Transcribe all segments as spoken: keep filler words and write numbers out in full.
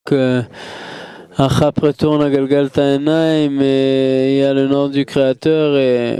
que Achap retourne à Galgalta Enaim et il y a le nom du Créateur et,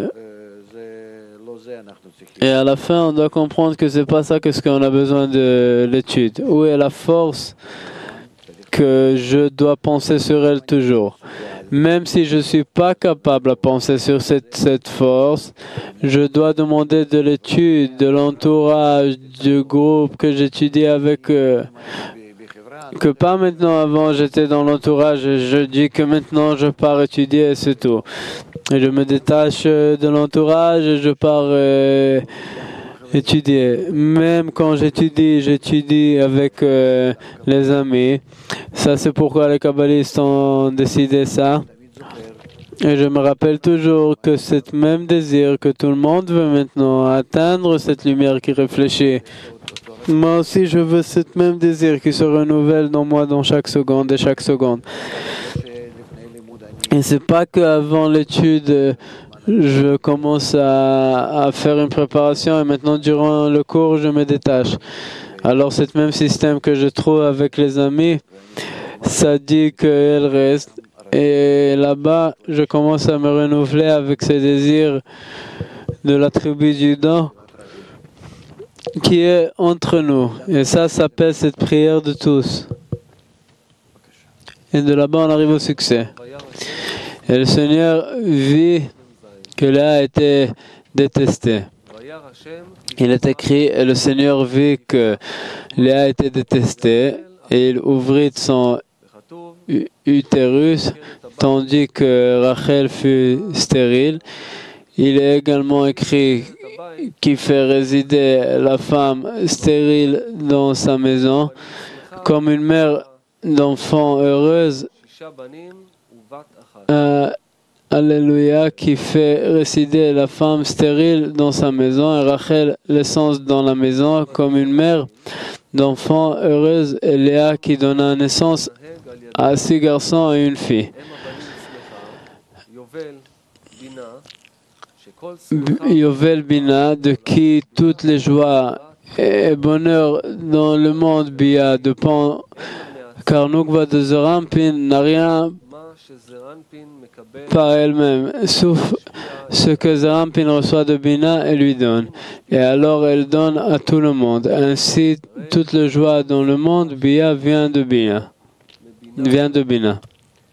et à la fin on doit comprendre que c'est pas ça que ce qu'on a besoin de l'étude. Où est la force que je dois penser sur elle toujours? Même si je ne suis pas capable de penser sur cette, cette force, je dois demander de l'étude, de l'entourage, du groupe que j'étudie avec eux. Que pas maintenant, avant j'étais dans l'entourage, je dis que maintenant je pars étudier et c'est tout. Et je me détache de l'entourage et je pars euh, étudier. Même quand j'étudie, j'étudie avec euh, les amis. Ça c'est pourquoi les kabbalistes ont décidé ça. Et je me rappelle toujours que ce même désir que tout le monde veut maintenant, atteindre cette lumière qui réfléchit. Moi aussi, je veux ce même désir qui se renouvelle dans moi dans chaque seconde et chaque seconde. Et c'est pas qu'avant l'étude, je commence à, à faire une préparation et maintenant, durant le cours, je me détache. Alors, ce même système que je trouve avec les amis, ça dit qu'elle reste. Et là-bas, je commence à me renouveler avec ces désirs de la tribu du don qui est entre nous. Et ça s'appelle cette prière de tous. Et de là-bas, on arrive au succès. Et le Seigneur vit que Léa a été détestée. Il est écrit, et le Seigneur vit que Léa a été détestée, et il ouvrit son utérus, tandis que Rachel fut stérile. Il est également écrit qui fait résider la femme stérile dans sa maison, comme une mère d'enfants heureuse. Euh, Alléluia, qui fait résider la femme stérile dans sa maison, et Rachel l'essence dans la maison, comme une mère d'enfants heureuse, et Léa qui donna naissance à six garçons et une fille. Yovel Bina, de qui toutes les joies et bonheur dans le monde Bia dépend, car Nukva de Zerampin n'a rien par elle-même, sauf ce que Zerampin reçoit de Bina et lui donne. Et alors elle donne à tout le monde. Ainsi, toute la joie dans le monde Bia vient de Bina. Vient de Bina.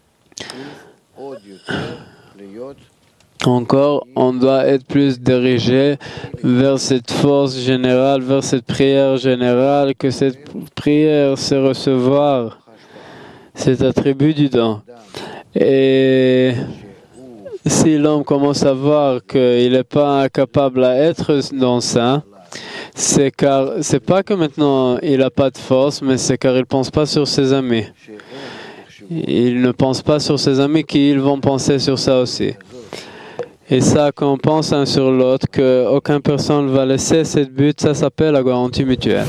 Encore, on doit être plus dirigé vers cette force générale, vers cette prière générale, que cette prière c'est recevoir cet attribut du don. Et si l'homme commence à voir qu'il n'est pas capable à être dans ça, c'est car c'est pas que maintenant il n'a pas de force, mais c'est car il ne pense pas sur ses amis. Il ne pense pas sur ses amis qui ils vont penser sur ça aussi. Et ça, quand on pense un sur l'autre, qu'aucune personne ne va laisser cette but, ça s'appelle la garantie mutuelle.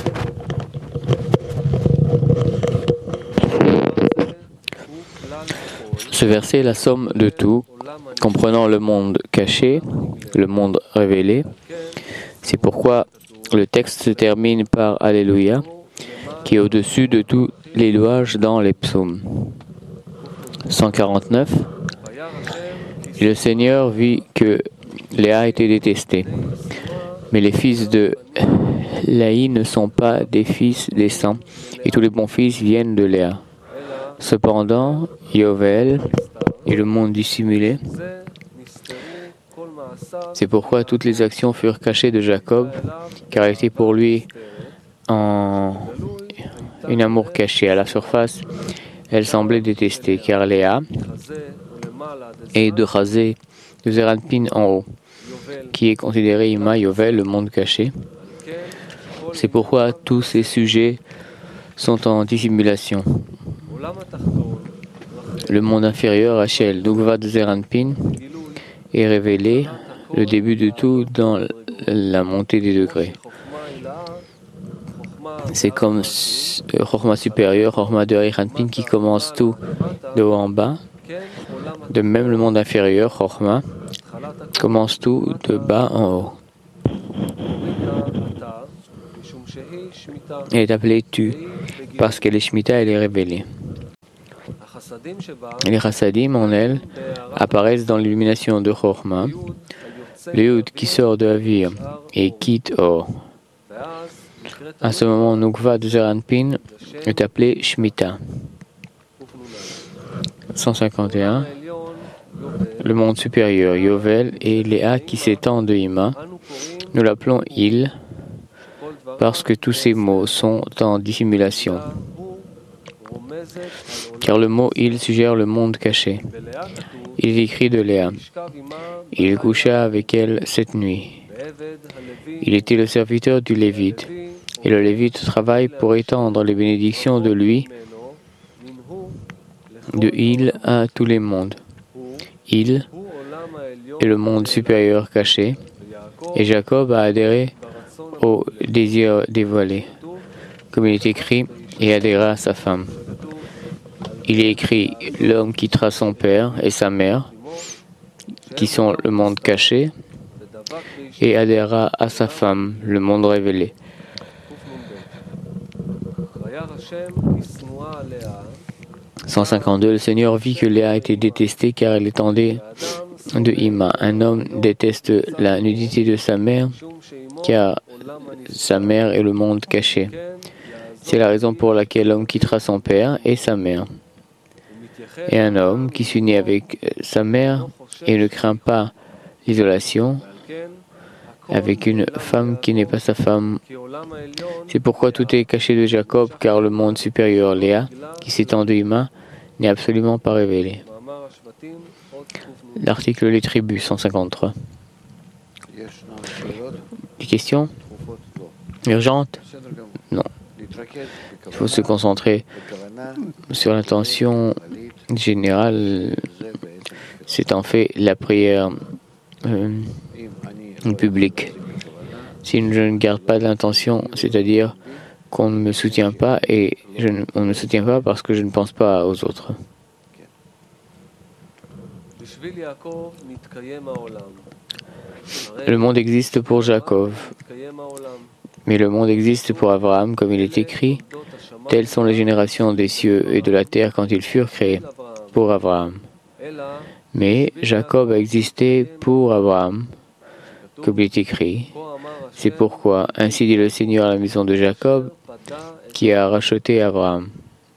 Ce verset est la somme de tout, comprenant le monde caché, le monde révélé. C'est pourquoi le texte se termine par Alléluia, qui est au-dessus de tous les louages dans les psaumes. cent quarante-neuf. Et le Seigneur vit que Léa était détestée. Mais les fils de Laï ne sont pas des fils des saints, et tous les bons fils viennent de Léa. Cependant, Yovel et le monde dissimulé, c'est pourquoi toutes les actions furent cachées de Jacob, car elle était pour lui en un amour caché. À la surface, elle semblait détester, car Léa et de Chazé, de Zeranpin en haut, qui est considéré Ima Yovel, le monde caché. C'est pourquoi tous ces sujets sont en dissimulation. Le monde inférieur, Rachel, Nukva de Zeranpin, est révélé, le début de tout, dans la montée des degrés. C'est comme Chorma supérieur, Chorma de Zeranpin, qui commence tout de haut en bas. De même, le monde inférieur, Chorma, commence tout de bas en haut. Elle est appelée tu, parce qu'elle est Shemitah, elle est révélée. Les chassadim en elle apparaissent dans l'illumination de Chorma, le Yud qui sort de Avir et quitte Or. À ce moment, Nukva de Zeranpin est appelé Shemitah. cent cinquante et un. Le monde supérieur, Yovel, et Léa qui s'étend de Ima, nous l'appelons Il, parce que tous ces mots sont en dissimulation. Car le mot Il suggère le monde caché. Il est écrit de Léa. Il coucha avec elle cette nuit. Il était le serviteur du Lévite, et le Lévite travaille pour étendre les bénédictions de lui, de Il à tous les mondes. Il est le monde supérieur caché, et Jacob a adhéré au désir dévoilé, comme il est écrit, et adhéra à sa femme. Il est écrit, l'homme quittera son père et sa mère, qui sont le monde caché, et adhérera à sa femme, le monde révélé. cent cinquante-deux. Le Seigneur vit que Léa était détestée car elle étendait de Ima. Un homme déteste la nudité de sa mère car sa mère est le monde caché. C'est la raison pour laquelle l'homme quittera son père et sa mère. Et un homme qui s'unit avec sa mère et ne craint pas l'isolation avec une femme qui n'est pas sa femme. C'est pourquoi tout est caché de Jacob, car le monde supérieur, Léa, qui s'étend de Ima, n'est absolument pas révélé. L'article Les tribus, cent cinquante-trois. Des questions urgentes? Non. Il faut se concentrer sur l'intention générale. C'est en fait la prière euh, publique. Si je ne garde pas d'intention, c'est-à-dire qu'on ne me soutient pas et je ne, on ne me soutient pas parce que je ne pense pas aux autres. Le monde existe pour Jacob, mais le monde existe pour Abraham, comme il est écrit. Telles sont les générations des cieux et de la terre quand ils furent créés, pour Abraham. Mais Jacob a existé pour Abraham, comme il est écrit. C'est pourquoi, ainsi dit le Seigneur à la maison de Jacob, qui a racheté Abraham.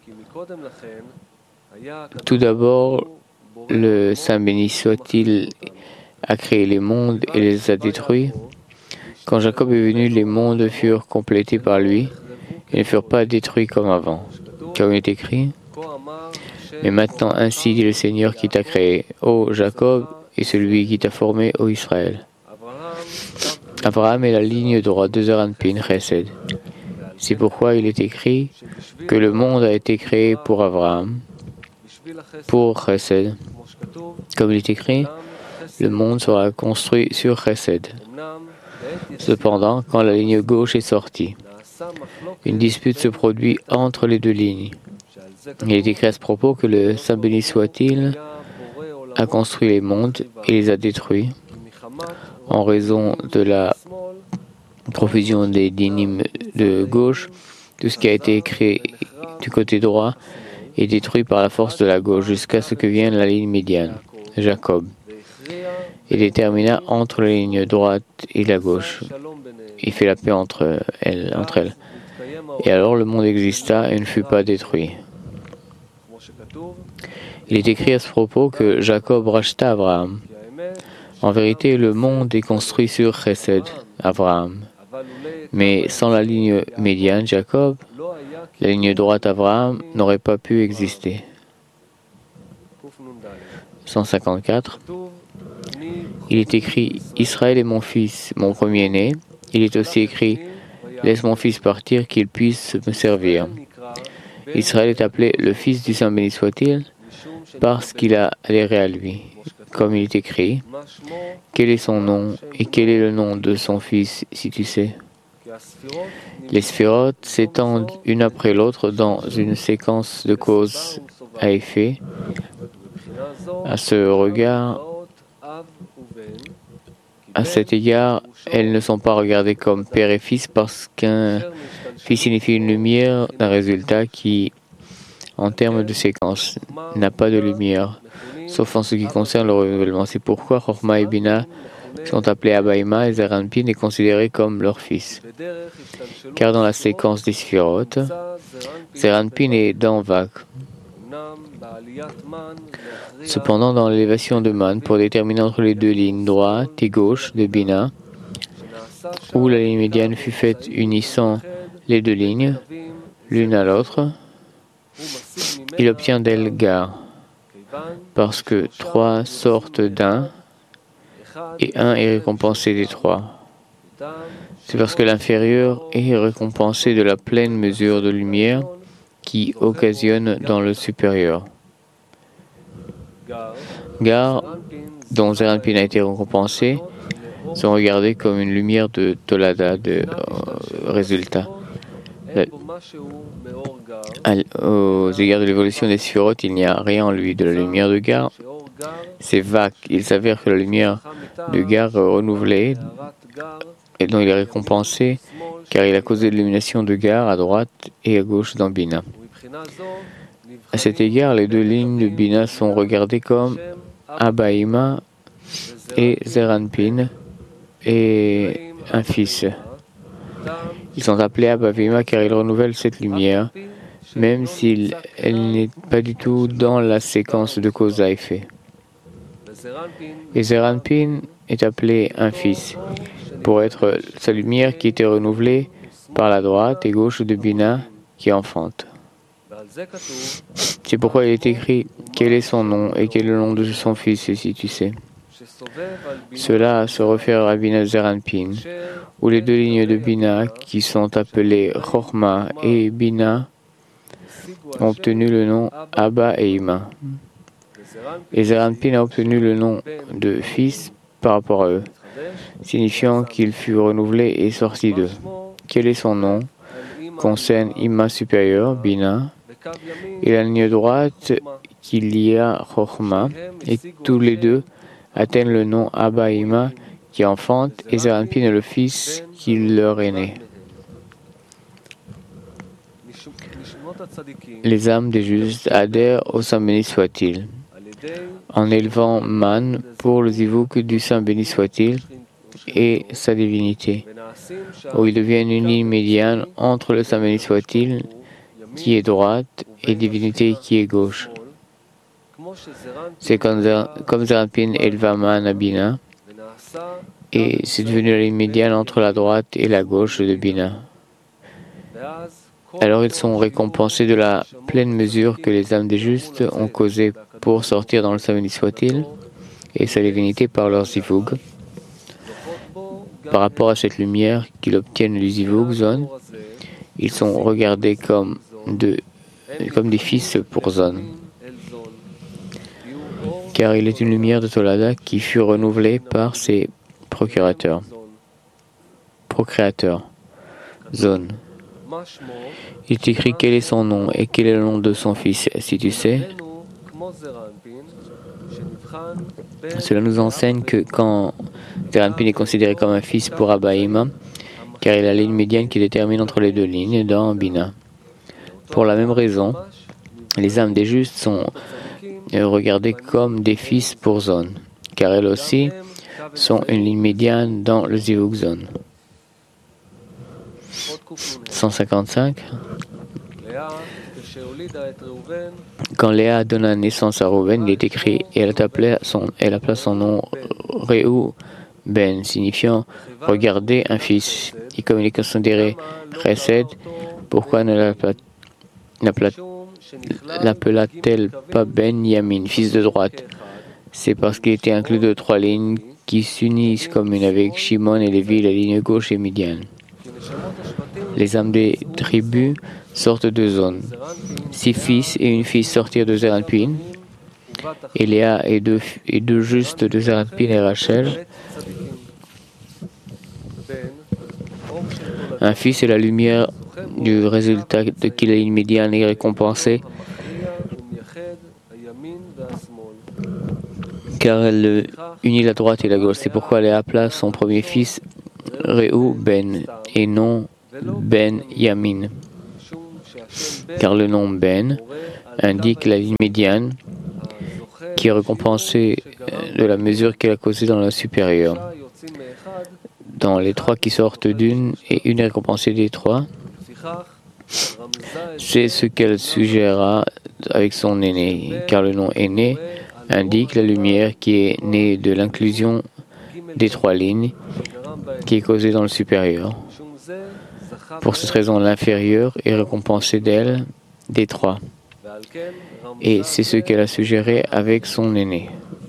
Tout d'abord, le Saint béni soit-il a créé les mondes et les a détruits. Quand Jacob est venu, les mondes furent complétés par lui et ne furent pas détruits comme avant. Comme il est écrit, mais maintenant ainsi dit le Seigneur qui t'a créé, ô Jacob, et celui qui t'a formé, ô Israël. Abraham est la ligne droite de Zeranpin, Chesed. C'est pourquoi il est écrit que le monde a été créé pour Abraham, pour Chesed. Comme il est écrit, le monde sera construit sur Chesed. Cependant, quand la ligne gauche est sortie, une dispute se produit entre les deux lignes. Il est écrit à ce propos que le Saint béni soit-il a construit les mondes et les a détruits en raison de la profusion des dynimes de gauche. Tout ce qui a été créé du côté droit est détruit par la force de la gauche jusqu'à ce que vienne la ligne médiane, Jacob, et détermina entre la ligne droite et la gauche. Il fait la paix entre elles, entre elles. Et alors le monde exista et ne fut pas détruit. Il est écrit à ce propos que Jacob racheta Abraham. En vérité, le monde est construit sur Chesed, Abraham. Mais sans la ligne médiane, Jacob, la ligne droite Abraham n'aurait pas pu exister. cent cinquante-quatre. Il est écrit « Israël est mon fils, mon premier-né ». Il est aussi écrit « Laisse mon fils partir, qu'il puisse me servir ». Israël est appelé le fils du Saint béni soit-il parce qu'il a adhéré à lui. Comme il est écrit, quel est son nom et quel est le nom de son fils, si tu sais? Les sphérotes s'étendent une après l'autre dans une séquence de cause à effet. À ce regard, à cet égard, elles ne sont pas regardées comme père et fils parce qu'un fils signifie une lumière d'un résultat qui en termes de séquence, n'a pas de lumière, sauf en ce qui concerne le renouvellement. C'est pourquoi Chorma et Bina sont appelés Abba, Ima et Zeir Anpin est considéré comme leur fils. Car dans la séquence des Sphirot, Zeir Anpin est dans Vak. Cependant, dans l'élévation de Man, pour déterminer entre les deux lignes droite et gauche de Bina, où la ligne médiane fut faite unissant les deux lignes, l'une à l'autre, il obtient d'elle Gar, parce que trois sortent d'un, et un est récompensé des trois. C'est parce que l'inférieur est récompensé de la pleine mesure de lumière qui occasionne dans le supérieur. Gar, dont Zeir Anpin a été récompensé, sont regardés comme une lumière de Tolada, de euh, résultat. Aux égards de l'évolution des Sphirot, il n'y a rien en lui de la lumière de Gar. C'est vague. Il s'avère que la lumière de Gar est renouvelée et dont il est récompensé car il a causé l'illumination de Gar à droite et à gauche dans Bina. À cet égard, les deux lignes de Bina sont regardées comme Abba, Ima et Zeir Anpin et un fils. Ils sont appelés Abba et Ima car ils renouvellent cette lumière, même si elle n'est pas du tout dans la séquence de cause à effet. Et Zeir Anpin est appelé un fils, pour être sa lumière qui était renouvelée par la droite et gauche de Bina qui enfante. C'est pourquoi il est écrit quel est son nom et quel est le nom de son fils, et si tu sais. Cela se réfère à Bina Zeir Anpin, où les deux lignes de Bina, qui sont appelées Chorma et Bina, ont obtenu le nom Abba et Ima. Et Zeir Anpin a obtenu le nom de fils par rapport à eux, signifiant qu'il fut renouvelé et sorti d'eux. Quel est son nom? Concerne Ima supérieur, Bina, et la ligne droite qu'il y a Chorma, et tous les deux atteignent le nom Abba et Ima qui enfante, et Zeir Anpin est le fils qui leur est né. Les âmes des justes adhèrent au Saint béni soit-il, en élevant Man pour le zivuk du Saint béni soit-il et sa divinité, où ils deviennent une ligne médiane entre le Saint béni soit-il qui est droite et divinité qui est gauche. C'est comme Zeir Anpin éleva Man à Bina, et c'est devenu la ligne médiane entre la droite et la gauche de Bina. Alors ils sont récompensés de la pleine mesure que les âmes des justes ont causée pour sortir dans le Saint béni soit-il et sa divinité par leur zivug. Par rapport à cette lumière qu'ils obtiennent du zivug zone, ils sont regardés comme, de, comme des fils pour zone. Car il est une lumière de Tolada qui fut renouvelée par ses procurateurs, procréateurs, zone. Il est écrit quel est son nom et quel est le nom de son fils, si tu sais. Cela nous enseigne que quand Zeir Anpin est considéré comme un fils pour Abba et Ima, car il a la ligne médiane qui détermine entre les deux lignes dans Bina. Pour la même raison, les âmes des justes sont regardées comme des fils pour zone, car elles aussi sont une ligne médiane dans le zivug zone. cent cinquante-cinq. Quand Léa donna naissance à Reuven, il est écrit et elle appela son, elle appela son nom Réou Ben, signifiant regarder un fils. Et comme il est considéré Chesed, pourquoi ne l'appela-t-elle pas Ben Yamin, fils de droite? C'est parce qu'il était inclus de trois lignes qui s'unissent comme une avec Shimon et Lévi, la ligne gauche et médiane. Les âmes des tribus sortent de zones. Six fils et une fille sortirent de Zeir Anpin, et Léa et deux, et deux justes de Zeir Anpin et Rachel. Un fils est la lumière du résultat de qui la ligne médiane est récompensée, car elle unit la droite et la gauche. C'est pourquoi Léa appela son premier fils Réou Ben et non Ben Yamin, car le nom Ben indique la ligne médiane qui est récompensée de la mesure qu'elle a causée dans la supérieure. Dans les trois qui sortent d'une et une est récompensée des trois, c'est ce qu'elle suggéra avec son aîné, car le nom aîné indique la lumière qui est née de l'inclusion des trois lignes qui est causée dans le supérieur. Pour cette raison, l'inférieur est récompensé d'elle des trois. Et c'est ce qu'elle a suggéré avec son aîné.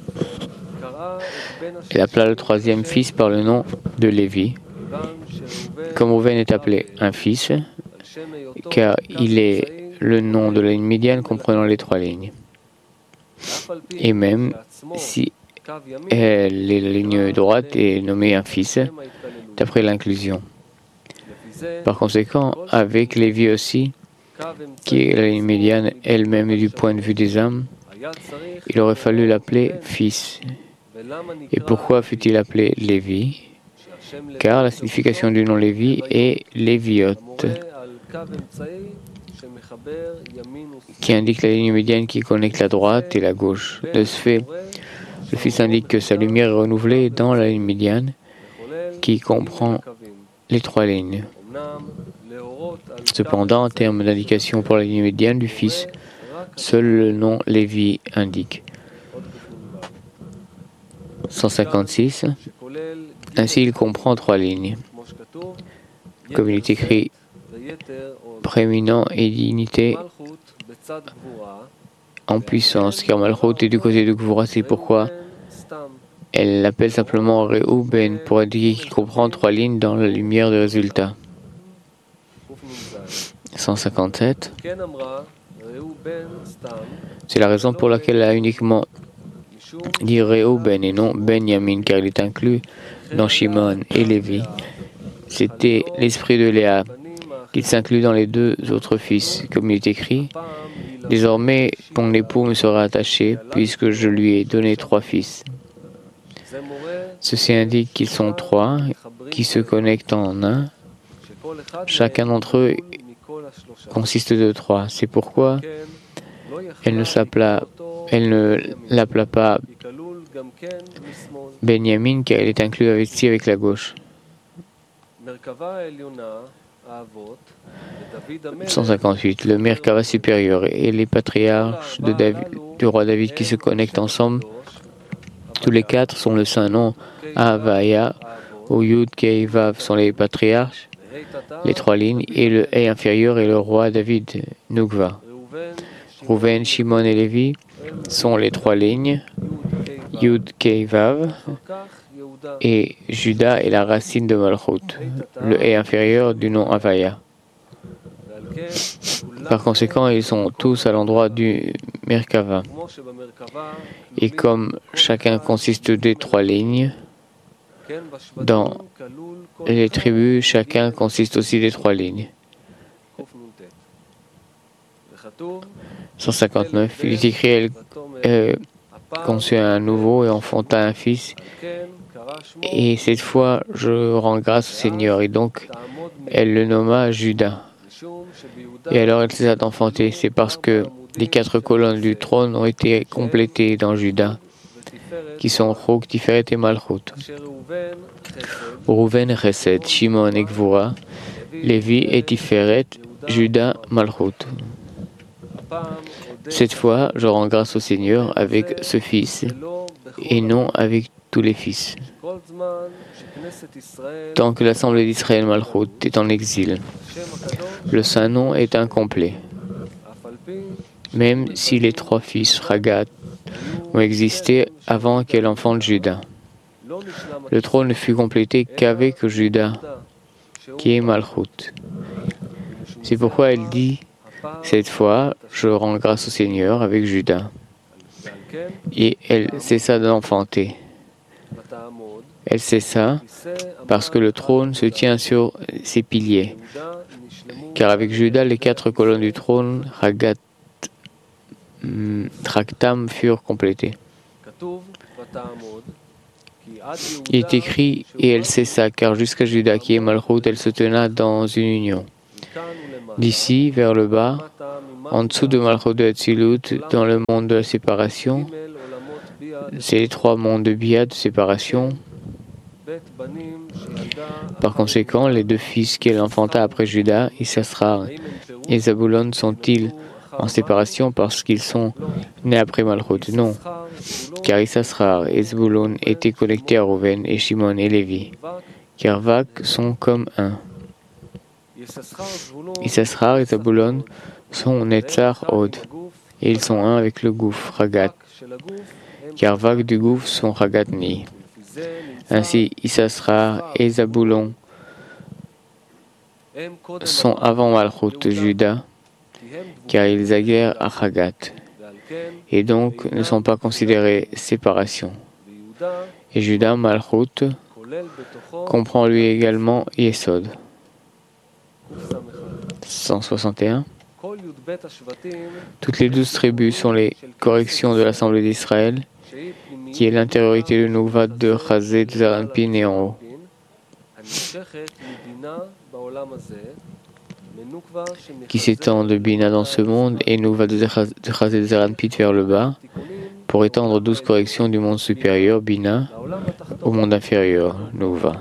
Elle appela le troisième fils par le nom de Lévi. Comme Rouven est appelé un fils, car il est le nom de la ligne médiane comprenant les trois lignes. Et même si elle est la ligne droite est nommée un fils, d'après l'inclusion. Par conséquent, avec Lévi aussi, qui est la ligne médiane elle-même du point de vue des âmes, il aurait fallu l'appeler fils. Et pourquoi fut-il appelé Lévi? Car la signification du nom Lévi est Léviot, qui indique la ligne médiane qui connecte la droite et la gauche. De ce fait, le Fils indique que sa lumière est renouvelée dans la ligne médiane qui comprend les trois lignes. Cependant, en termes d'indication pour la ligne médiane du Fils, seul le nom Lévi indique. cent cinquante-six. Ainsi, il comprend trois lignes. Comme il est écrit, prééminent et dignité en puissance, car Malchut est du côté de Gvura, c'est pourquoi elle l'appelle simplement Reuben pour indiquer qu'il comprend trois lignes dans la lumière des résultats. cent cinquante-sept. C'est la raison pour laquelle elle a uniquement dit Reuben et non Benjamin, car il est inclus dans Shimon et Lévi. C'était l'esprit de Léa, qu'il s'inclut dans les deux autres fils, comme il est écrit. Désormais, ton époux me sera attaché, puisque je lui ai donné trois fils. Ceci indique qu'ils sont trois, qui se connectent en un. Chacun d'entre eux consiste de trois. C'est pourquoi elle ne s'appela, elle ne l'appela pas Benjamin, car elle est inclue aussi avec la gauche. cent cinquante-huit. Le Merkava supérieur et les patriarches de David, du roi David qui se connectent ensemble, tous les quatre sont le saint nom Havaya, où Yud, Kei, Vav sont les patriarches, les trois lignes, et le He inférieur est le roi David, Nukva. Rouven, Shimon et Lévi sont les trois lignes, Yud, Kei, Vav, et Judas est la racine de Malchut, le He inférieur du nom Havaya. Par conséquent, ils sont tous à l'endroit du Merkava. Et comme chacun consiste des trois lignes, dans les tribus, chacun consiste aussi des trois lignes. cent cinquante-neuf. Il est écrit, elle euh, conçut un nouveau et enfanta un fils. Et cette fois, je rends grâce au Seigneur. Et donc, elle le nomma Judas. Et alors, elle cessa d'enfanter. C'est parce que les quatre colonnes du trône ont été complétées dans Judas, qui sont Chok, Tiferet et Malchut. Rouven, Chesed, Shimon et Gvura, Lévi et Tiferet, Judas, Malchut. Cette fois, je rends grâce au Seigneur avec ce fils, et non avec tous les fils. Tant que l'Assemblée d'Israël Malchut est en exil, le saint nom est incomplet. Même si les trois fils Ragat ont existé avant qu'elle enfante Judas. Le trône ne fut complété qu'avec Judas, qui est Malchut. C'est pourquoi elle dit, cette fois, je rends grâce au Seigneur avec Judas. Et elle cessa d'enfanter. Elle cessa parce que le trône se tient sur ses piliers. Car avec Judas, les quatre colonnes du trône, Ragat, Traktam, furent complétées. Il est écrit, et elle cessa, car jusqu'à Judas, qui est Malchut, elle se tena dans une union. D'ici vers le bas, En dessous de Malchut de Hatzilut, dans le monde de la séparation, c'est les trois mondes de Bia de séparation. Par conséquent, les deux fils qu'elle enfanta après Judas, Issachar et Zabulon, sont-ils en séparation parce qu'ils sont nés après Malchut? Non, car Issachar et Zabulon étaient connectés à Rouven et Shimon et Lévi, car Vak sont comme un. Issachar et Zabulon sont Netzar Od, et ils sont un avec le gouffre, Ragat, car Vak du gouffre sont Ragatni. Ainsi, Issachar et Zabulon sont avant Malchut Juda, car ils aguèrent à Ragat, et donc ne sont pas considérés séparation. Et Juda, Malchut, comprend lui également Yesod. cent soixante et un. Toutes les douze tribus sont les corrections de l'Assemblée d'Israël, qui est l'intériorité de Nukva de Chazé de Zeranpin et en haut. Qui s'étend de Bina dans ce monde et Nukva de Chazé de Zeranpin vers le bas, pour étendre douze corrections du monde supérieur, Bina, au monde inférieur, Nukva.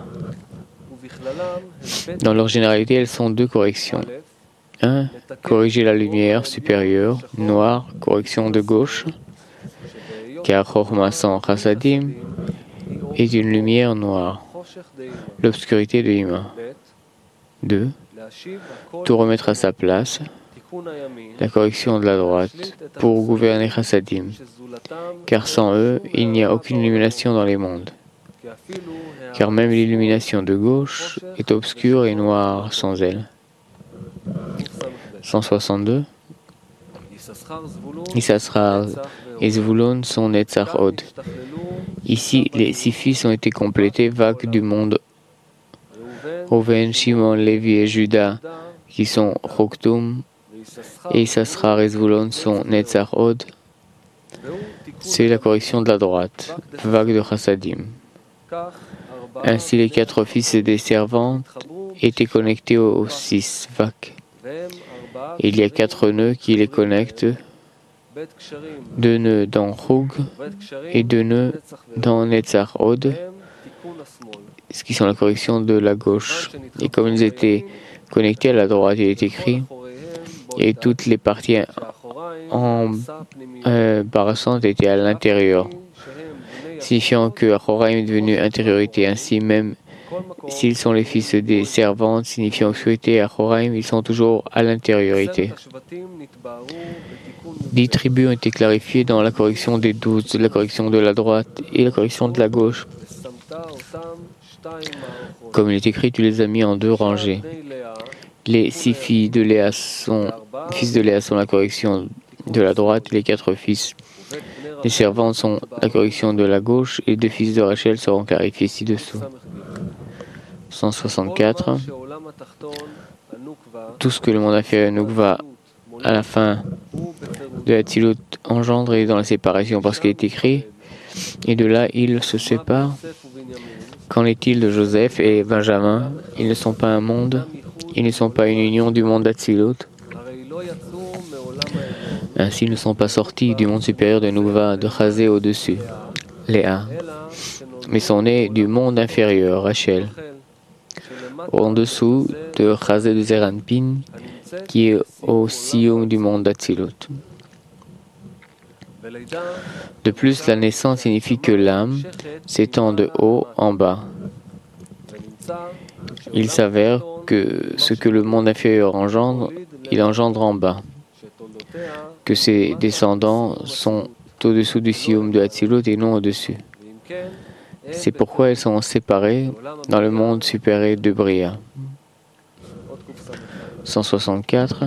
Dans leur généralité, elles sont deux corrections. un. Corriger la lumière supérieure, noire, correction de gauche, car Chorma sans Chassadim est une lumière noire, l'obscurité de Hima. deux. Tout remettre à sa place, la correction de la droite, pour gouverner Chassadim, car sans eux, il n'y a aucune illumination dans les mondes. Car même l'illumination de gauche est obscure et noire sans elle. cent soixante-deux. Issachar et Zvulon sont Netzar Od. Ici, les six fils ont été complétés, vagues du monde Rouven, Shimon, Lévi et Juda, qui sont Choktum, et Issachar et Zvulon sont Netzar Od. C'est la correction de la droite, vague de Chassadim. Ainsi, les quatre fils des servantes étaient connectés aux six vagues. Il y a quatre nœuds qui les connectent, deux nœuds dans Choug et deux nœuds dans Netzar Od, ce qui sont la correction de la gauche. Et comme ils étaient connectés à la droite, il est écrit, et toutes les parties embarrassantes euh, étaient à l'intérieur, signifiant que Achoraim est devenu intériorité. Ainsi, même s'ils sont les fils des servantes, signifiant obscurité, Achoraim, ils sont toujours à l'intériorité. Dix tribus ont été clarifiées dans la correction des douze, la correction de la droite et la correction de la gauche. Comme il est écrit, tu les as mis en deux rangées. Les six filles de Léa sont, fils de Léa sont la correction de la droite, et les quatre fils des servantes sont la correction de la gauche, et deux fils de Rachel seront clarifiés ci-dessous. cent soixante-quatre. Tout ce que le monde inférieur Nukva à la fin de Hatzilut engendre est dans la séparation, parce qu'il est écrit, et de là ils se séparent. Qu'en est-il de Joseph et Benjamin? Ils ne sont pas un monde, ils ne sont pas une union du monde d'Hatzilut. Ainsi, ils ne sont pas sortis du monde supérieur de Nukva, de Chazé au-dessus, Léa, mais sont nés du monde inférieur, Rachel, en dessous de Chazé de Zeranpin, qui est au Sioum du monde d'Hatzilut. De plus, la naissance signifie que l'âme s'étend de haut en bas. Il s'avère que ce que le monde inférieur engendre, il engendre en bas. Que ses descendants sont au-dessous du Sioum de Hatzilut et non au-dessus. C'est pourquoi ils sont séparés dans le monde supérieur de Bria. cent soixante-quatre.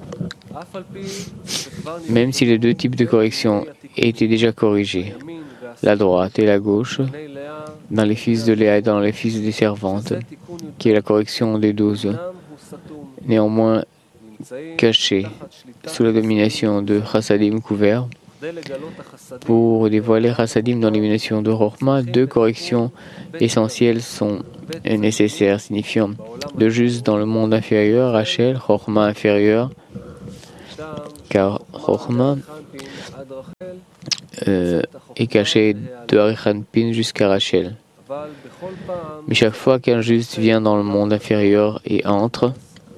Même si les deux types de correction étaient déjà corrigés, la droite et la gauche, dans les fils de Léa et dans les fils des servantes, qui est la correction des douze, néanmoins cachés sous la domination de Chassadim couvert, pour dévoiler Chassadim dans l'élimination de Chorma, deux corrections essentielles sont nécessaires, signifiant de juste dans le monde inférieur, Rachel, Chorma inférieur, car Chokhmah euh, est caché de Arichanpin jusqu'à Rachel. Mais chaque fois qu'un juste vient dans le monde inférieur et entre,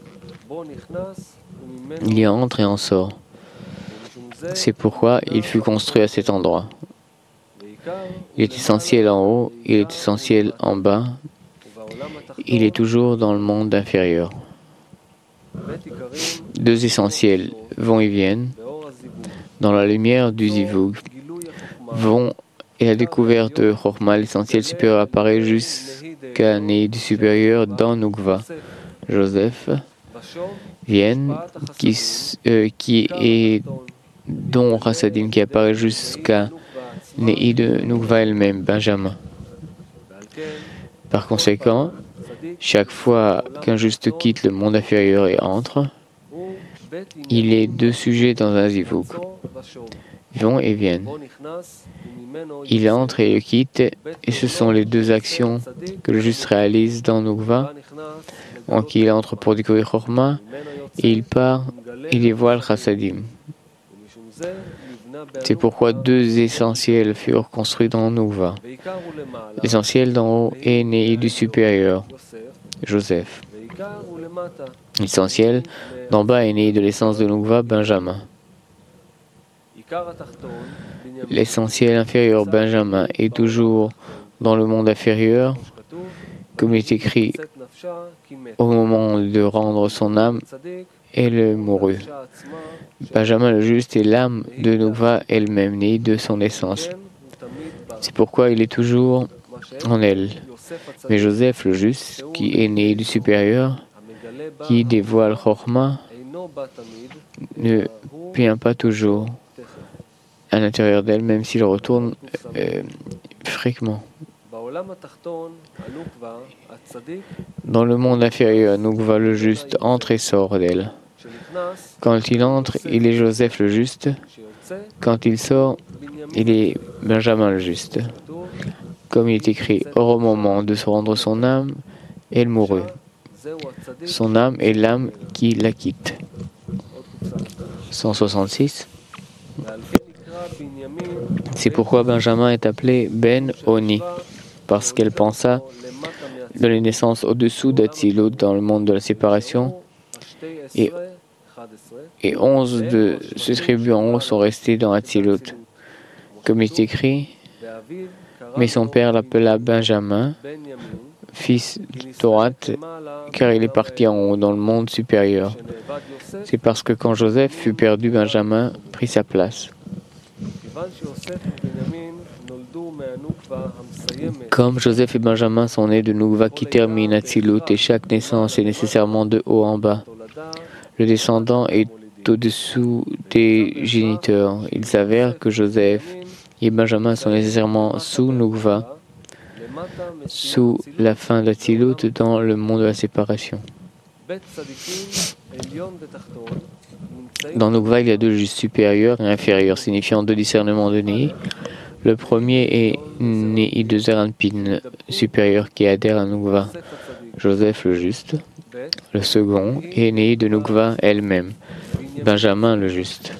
il y entre et en sort. C'est pourquoi il fut construit à cet endroit. Il est essentiel en haut, il est essentiel en bas, il est toujours dans le monde inférieur. Deux essentiels vont et viennent dans la lumière du Zivug, vont et la découverte de Chokhmah, l'essentiel supérieur apparaît jusqu'à Néid supérieur dans Nukva. Joseph viennent qui, euh, qui est dont Chassadim qui apparaît jusqu'à Néid Nukva elle-même, Benjamin. Par conséquent, chaque fois qu'un juste quitte le monde inférieur et entre, il est deux sujets dans un zivug, vont et viennent. Il entre et le quitte, et ce sont les deux actions que le juste réalise dans Nukva. Donc il entre pour découvrir Chokhmah, et il part, il dévoile Chassadim. C'est pourquoi deux essentiels furent construits dans Nukva. L'essentiel d'en haut est né du supérieur, Joseph. L'essentiel d'en bas est né de l'essence de Nukva, Benjamin. L'essentiel inférieur, Benjamin, est toujours dans le monde inférieur, comme il est écrit au moment de rendre son âme, elle mourut. Benjamin le juste est l'âme de Nukva elle-même, née de son essence. C'est pourquoi il est toujours en elle. Mais Joseph le juste, qui est né du supérieur, qui dévoile Chokhmah, ne vient pas toujours à l'intérieur d'elle, même s'il retourne euh, fréquemment. Dans le monde inférieur, Nukva le juste entre et sort d'elle. Quand il entre, il est Joseph le juste. Quand il sort, il est Benjamin le juste. Comme il est écrit, au moment de se rendre son âme, elle mourut. Son âme est l'âme qui la quitte. cent soixante-six. C'est pourquoi Benjamin est appelé Ben Oni, parce qu'elle pensa donner naissance au-dessous d'Atzilut dans le monde de la séparation, et, et onze de ses tribus en haut sont restés dans Atzilut. Comme il est écrit, mais son père l'appela Benjamin, fils de Torah, car il est parti en haut dans le monde supérieur. C'est parce que quand Joseph fut perdu, Benjamin prit sa place. Comme Joseph et Benjamin sont nés de Nukva qui termine Atzilut, et chaque naissance est nécessairement de haut en bas, le descendant est au-dessous des géniteurs. Il s'avère que Joseph et Benjamin sont nécessairement sous Nukva, sous la fin d'Atzilut dans le monde de la séparation. Dans Nukva, il y a deux justes supérieurs et inférieurs, signifiant deux discernements de Néhi. Le premier est Néhi de Zeranpin, supérieur qui adhère à Nukva, Joseph le juste. Le second est Néhi de Nukva elle-même, Benjamin le juste.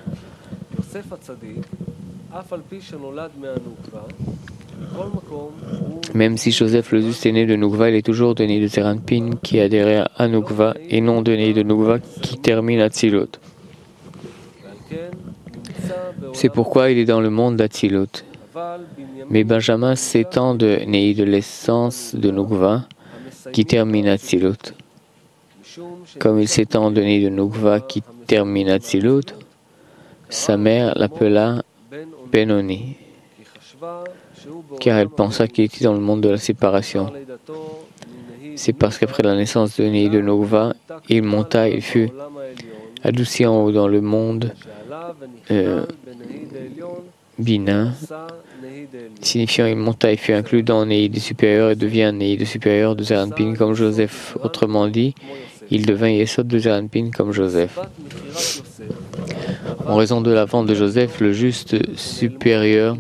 Même si Joseph le juste est né de Nukva, il est toujours de Néhi de Zeranpin qui adhère à Nukva et non de Néhi de Nukva qui termine Atzilut. C'est pourquoi il est dans le monde d'Atzilut. Mais Benjamin s'étend de Néhi de l'essence de Nukva qui termine Atzilut. Comme il s'étend de Néhi de Nukva qui termine Atzilut, sa mère l'appela Benoni, car elle pensa qu'il était dans le monde de la séparation. C'est parce qu'après la naissance de Néhi de Nukva, il monta et fut adouci en haut dans le monde euh, Bina, signifiant il monta et fut inclus dans Néhi de supérieur et devient Néhi de supérieur de Zeranpin comme Joseph. Autrement dit, il devint Yesod de Zeranpin comme Joseph. En raison de la vente de Joseph, le juste supérieur,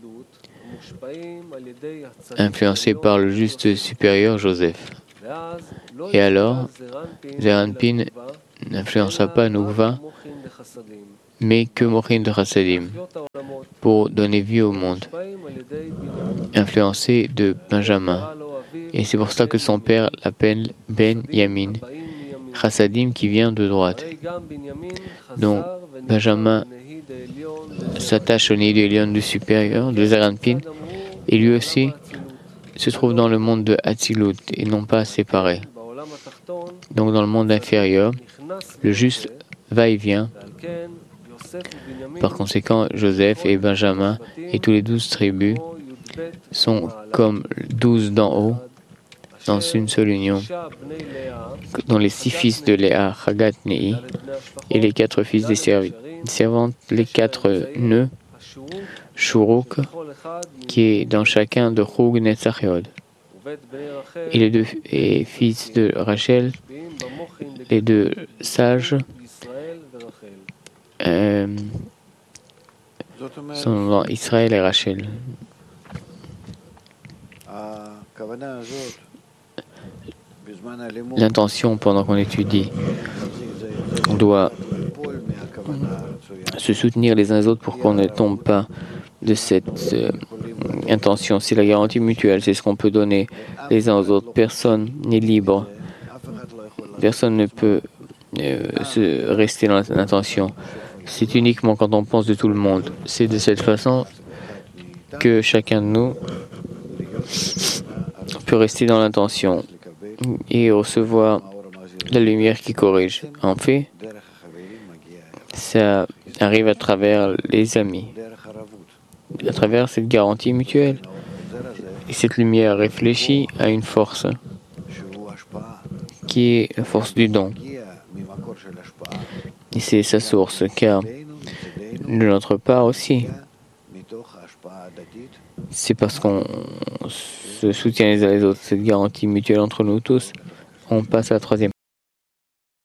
influencé par le juste supérieur Joseph. Et alors, Zeranpin n'influença pas Nukva, mais que Mochin de Chassadim, pour donner vie au monde, influencé de Benjamin. Et c'est pour cela que son père l'appelle Ben Yamin, Chassadim qui vient de droite. Donc Benjamin s'attache au nid de Elion du supérieur, de Zeranpin, et lui aussi se trouve dans le monde de Hatzilut et non pas séparé. Donc dans le monde inférieur, le juste va et vient. Par conséquent, Joseph et Benjamin et tous les douze tribus sont comme douze d'en haut, dans une seule union, dont les six fils de Léa, Chagat, Nei, et les quatre fils des serv- servantes, les quatre nœuds, Shuruk, qui est dans chacun de Chug, Netzach et Hod. Et les deux et fils de Rachel, les deux sages, euh, sont dans Israël et Rachel. L'intention pendant qu'on étudie, on doit se soutenir les uns les autres pour qu'on ne tombe pas de cette euh, intention. C'est la garantie mutuelle, c'est ce qu'on peut donner les uns aux autres. Personne n'est libre. Personne ne peut euh, se rester dans l'intention. C'est uniquement quand on pense de tout le monde. C'est de cette façon que chacun de nous peut rester dans l'intention et recevoir la lumière qui corrige. En fait, ça arrive à travers les amis, à travers cette garantie mutuelle. Et cette lumière réfléchit à une force qui est la force du don. Et c'est sa source, car de notre part aussi, c'est parce qu'on se soutient les uns les autres, cette garantie mutuelle entre nous tous, on passe à la troisième.